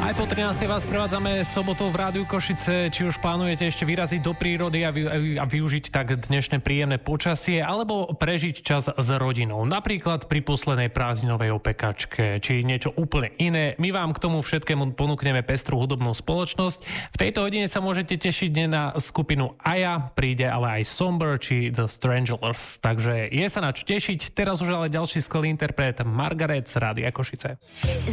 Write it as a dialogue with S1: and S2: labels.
S1: Aj po 13. vás prevádzame sobotou v Rádiu Košice. Či už plánujete ešte vyraziť do prírody a využiť tak dnešné príjemné počasie, alebo prežiť čas s rodinou. Napríklad pri poslednej prázdninovej opekačke, či niečo úplne iné. My vám k tomu všetkému ponúkneme pestrú hudobnú spoločnosť. V tejto hodine sa môžete tešiť na skupinu Aya, príde ale aj Somber či The Stranglers. Takže je sa na čo tešiť. Teraz už ale ďalší skvelý interpret Margaret z Rádia Košice.